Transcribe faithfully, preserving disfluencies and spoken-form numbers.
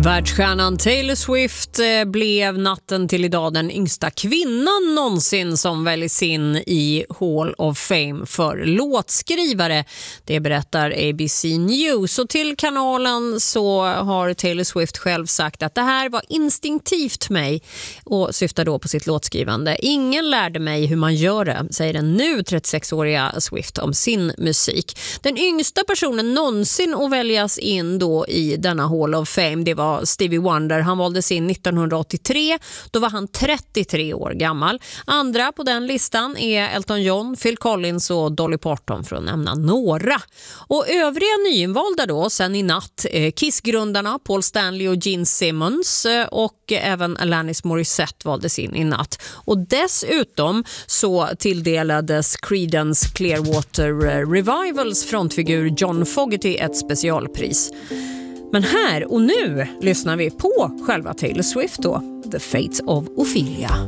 Världsstjärnan Taylor Swift blev natten till idag den yngsta kvinnan någonsin som väljs in i Hall of Fame för låtskrivare. Det berättar A B C News. Och till kanalen så har Taylor Swift själv sagt att det här var instinktivt mig, och syftar då på sitt låtskrivande. Ingen lärde mig hur man gör det, säger den nu trettiosex-åriga Swift om sin musik. Den yngsta personen någonsin att väljas in då i denna Hall of Fame, det var Stevie Wonder. Han valdes in nittonhundraåttiotre. Då var han trettiotre år gammal. Andra på den listan är Elton John, Phil Collins och Dolly Parton, för att nämna några. Och övriga nyinvalda då sen i natt, Kiss-grundarna Paul Stanley och Gene Simmons, och även Alanis Morissette valdes in i natt. Och dessutom så tilldelades Creedence Clearwater Revivals frontfigur John Fogerty ett specialpris. Men här och nu lyssnar vi på själva Taylor Swift då, The Fate of Ophelia.